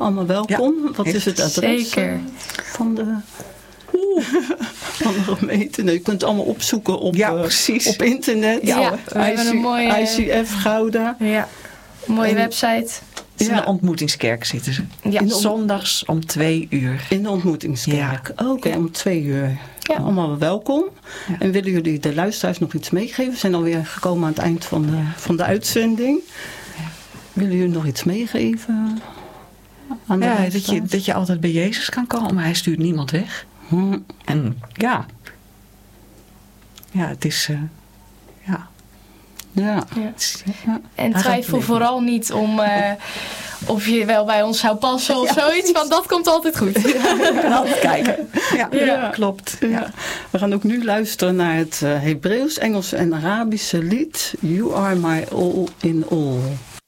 allemaal welkom. Ja, wat is het adres van de gemeente? Nee, je kunt het allemaal opzoeken op internet. Ja, we hebben een mooie ICF Gouda. Ja, een mooie website. In de ontmoetingskerk zitten ze. Ja. Zondags om 2 uur. In de ontmoetingskerk. Ja. Oké, om 2 uur. Ja. Allemaal welkom. Ja. En willen jullie de luisteraars nog iets meegeven? We zijn alweer gekomen aan het eind van de uitzending. Ja. Willen jullie nog iets meegeven? Aan de dat je altijd bij Jezus kan komen. Hij stuurt niemand weg. En ja, het is... Ja. En twijfel vooral niet om of je wel bij ons zou passen of zoiets, want dat komt altijd goed. Je kan altijd kijken. Ja, klopt. Ja. We gaan ook nu luisteren naar het Hebreeuws, Engels en Arabische lied You Are My All in All.